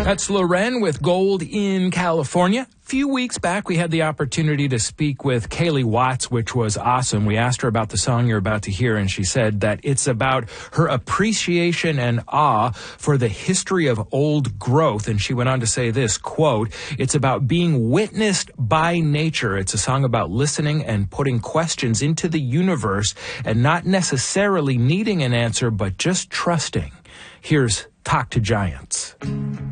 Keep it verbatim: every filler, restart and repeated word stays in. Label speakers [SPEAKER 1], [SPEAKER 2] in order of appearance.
[SPEAKER 1] That's Loren with Gold in California. A few weeks back, we had the opportunity to speak with Kaylee Watts, which was awesome. We asked her about the song you're about to hear, and she said that it's about her appreciation and awe for the history of old growth. And she went on to say this, quote, "It's about being witnessed by nature. It's a song about listening and putting questions into the universe and not necessarily needing an answer, but just trusting." Here's Talk to Giants.